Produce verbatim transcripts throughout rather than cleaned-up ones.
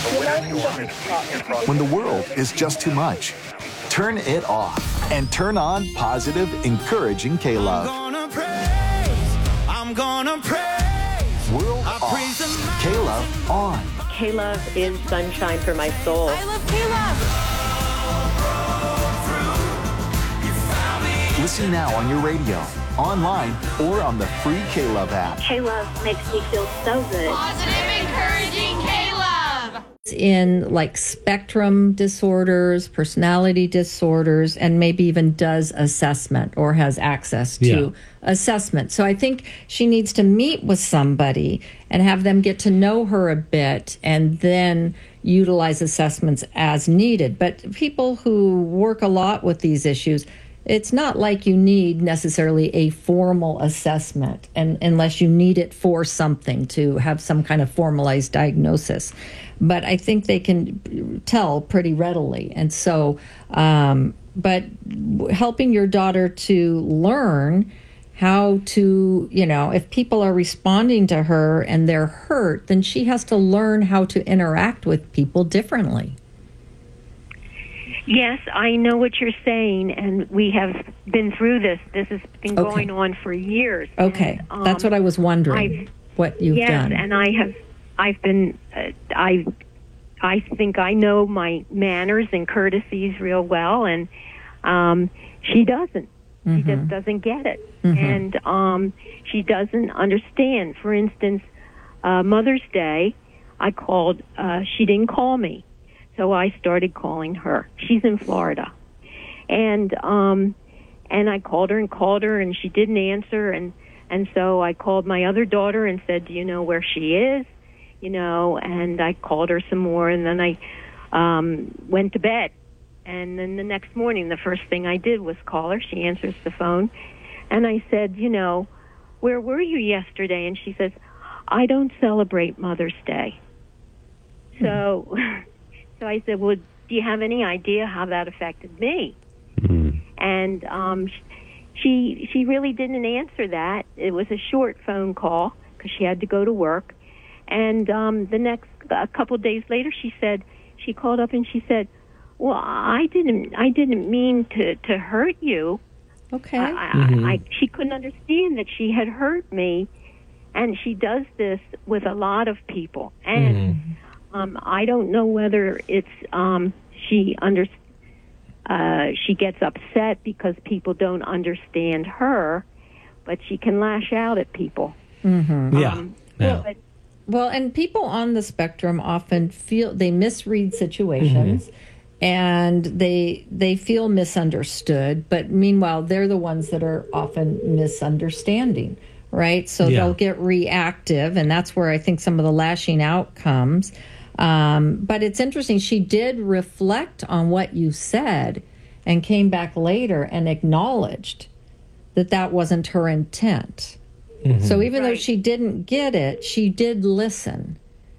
When the world is just too much, turn it off and turn on positive, encouraging K-Love. I'm gonna praise, I'm gonna praise. World off, K-Love on. K-Love is sunshine for my soul. I love K-Love. Listen now on your radio, online, or on the free K-Love app. K-Love makes me feel so good. Positive, encouraging K-Love. In like spectrum disorders, personality disorders, and maybe even does assessment or has access to Yeah. assessment. So I think she needs to meet with somebody and have them get to know her a bit and then utilize assessments as needed. But people who work a lot with these issues, it's not like you need necessarily a formal assessment and unless you need it for something to have some kind of formalized diagnosis. But I think they can tell pretty readily. And so, um, but helping your daughter to learn how to, you know, if people are responding to her and they're hurt, then she has to learn how to interact with people differently. Yes, I know what you're saying, and we have been through this. This has been Okay. going on for years. Okay, and, um, that's what I was wondering, I've, what you've yes, done. and I have, I've been, uh, I, I think I know my manners and courtesies real well, and um, she doesn't. Mm-hmm. She just doesn't get it, Mhm. and um, she doesn't understand. For instance, uh, Mother's Day, I called. Uh, she didn't call me. So I started calling her. She's in Florida. And um and I called her and called her and she didn't answer and and so I called my other daughter and said, "Do you know where she is?" You know, and I called her some more and then I um went to bed. And then the next morning the first thing I did was call her. She answers the phone. And I said, "You know, where were you yesterday?" And she says, "I don't celebrate Mother's Day." So So I said, "Well, do you have any idea how that affected me?" Mm-hmm. And um, she she really didn't answer that. It was a short phone call because she had to go to work. And um, the next a couple of days later, she said she called up and she said, "Well, I didn't I didn't mean to, to hurt you." Okay. I, I, Mhm. I, she couldn't understand that she had hurt me, and she does this with a lot of people. And Mhm. Um, I don't know whether it's um, she under uh, she gets upset because people don't understand her, but she can lash out at people. Mm-hmm. Yeah. Um, yeah. but Well, and people on the spectrum often feel they misread situations and they they feel misunderstood, but meanwhile they're the ones that are often misunderstanding, right? So Yeah. they'll get reactive, and that's where I think some of the lashing out comes. Um, but it's interesting, she did reflect on what you said and came back later and acknowledged that that wasn't her intent. So even though Right. she didn't get it, she did listen.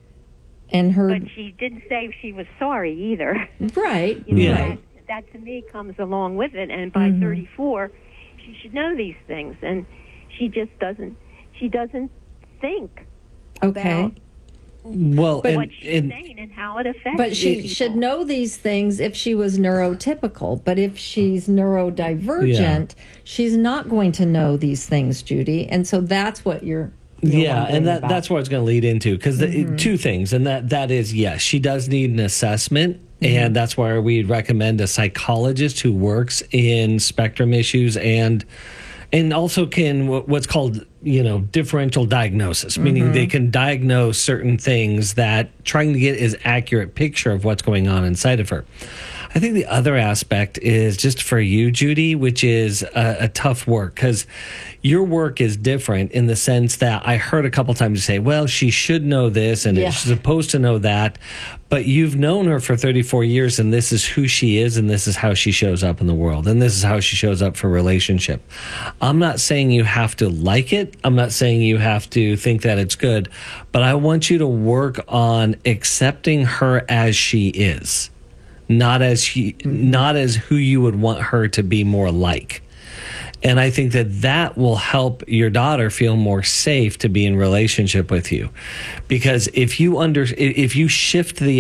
And her but she didn't say she was sorry either. right, You know, Yeah. right. that, that to me comes along with it. And by thirty-four, she should know these things, and she just doesn't. She doesn't think Okay. about Well, what and, she's and saying and how it affects. But she people. should know these things if she was neurotypical. But if she's neurodivergent, she's not going to know these things, Judy. And so that's what you're. you're yeah, wondering and that about. that's what I was going to lead into because two things, and that that is yes, she does need an assessment, and that's why we recommend a psychologist who works in spectrum issues and and also can wh- what's called you know differential diagnosis, meaning they can diagnose certain things that trying to get as accurate picture of what's going on inside of her. I think the other aspect is just for you, Judy, which is a, a tough work because your work is different in the sense that I heard a couple times you say, well, she should know this and Yeah. she's supposed to know that. But you've known her for thirty-four years and this is who she is and this is how she shows up in the world. And this is how she shows up for relationship. I'm not saying you have to like it. I'm not saying you have to think that it's good. But I want you to work on accepting her as she is. Not as he, not as who you would want her to be more like. And I think that that will help your daughter feel more safe to be in relationship with you. Because if you under if you shift the